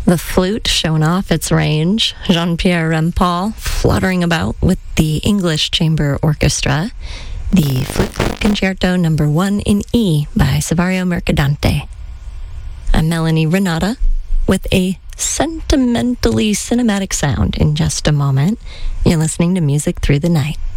The flute showing off its range, Jean-Pierre Rampal fluttering about with the English Chamber Orchestra, the Flute Concerto No. 1 in E by Saverio Mercadante. I'm Melanie Renata with a sentimentally cinematic sound in just a moment. You're listening to Music Through the Night.